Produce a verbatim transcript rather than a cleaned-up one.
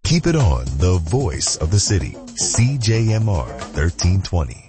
Keep it on, the voice of the city, C J M R thirteen twenty.